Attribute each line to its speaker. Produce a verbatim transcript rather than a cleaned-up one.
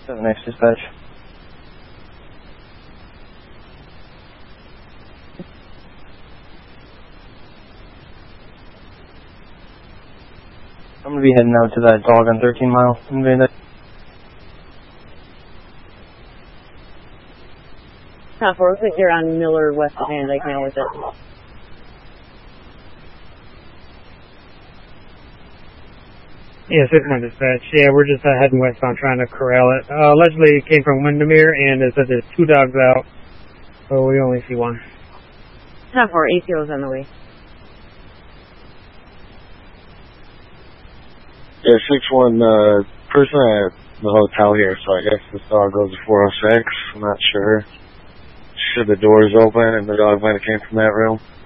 Speaker 1: seven X dispatch. I'm going to be heading out to that dog on thirteen mile. Invade.
Speaker 2: Top four, looks like you're on Miller west of Van Dyke now with it.
Speaker 3: Yeah, six one dispatch. Yeah, we're just uh, heading westbound trying to corral it. Uh, allegedly it came from Windermere, and it said there's two dogs out, but we only see one.
Speaker 2: Top four, A C O's on the way.
Speaker 4: Yeah, six one, uh, person at the hotel here, so I guess this dog goes to four oh six. I'm not sure. Should the doors open and the dog might have came from that room?